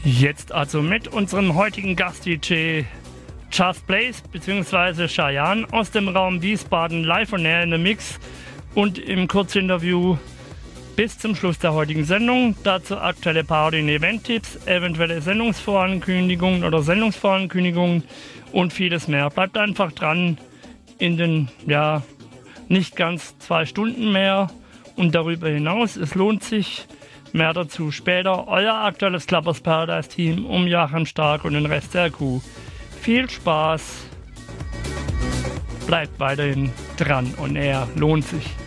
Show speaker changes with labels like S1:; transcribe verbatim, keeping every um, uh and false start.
S1: Jetzt also mit unserem heutigen Gast-D J Just Blaze bzw. Cheyenne aus dem Raum Wiesbaden live on air in the Mix und im Kurzinterview bis zum Schluss der heutigen Sendung. Dazu aktuelle Party- und Event-Tipps, eventuelle Sendungsvorankündigungen oder Sendungsvorankündigungen und vieles mehr. Bleibt einfach dran in den, ja, nicht ganz zwei Stunden mehr und darüber hinaus. Es lohnt sich. Mehr dazu später. Euer aktuelles Clubbers Paradise Team um Joachim Stark und den Rest der Crew. Viel Spaß. Bleibt weiterhin dran on air. Lohnt sich.